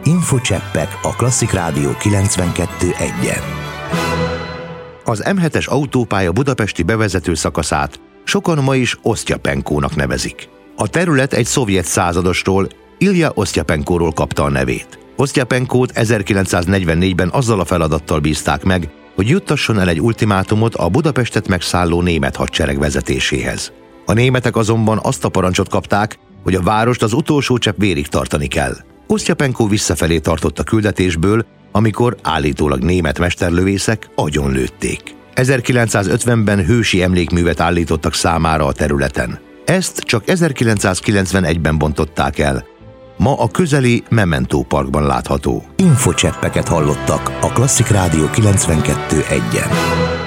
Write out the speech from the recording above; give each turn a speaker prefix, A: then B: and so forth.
A: Infocseppek a Klasszik Rádió 92.1-en. Az M7-es autópálya budapesti bevezető szakaszát sokan ma is Osztyapenkónak nevezik. A terület egy szovjet századostól, Ilja Osztyapenkóról kapta a nevét. Osztyapenkót 1944-ben azzal a feladattal bízták meg, hogy juttasson el egy ultimátumot a Budapestet megszálló német hadsereg vezetéséhez. A németek azonban azt a parancsot kapták, hogy a várost az utolsó csepp vérig tartani kell. Osztyapenkó visszafelé tartott a küldetésből, amikor állítólag német mesterlövészek agyonlőtték. 1950-ben hősi emlékművet állítottak számára a területen. Ezt csak 1991-ben bontották el. Ma a közeli Memento Parkban látható. Infocseppeket hallottak a Klasszik Rádió 92.1-en.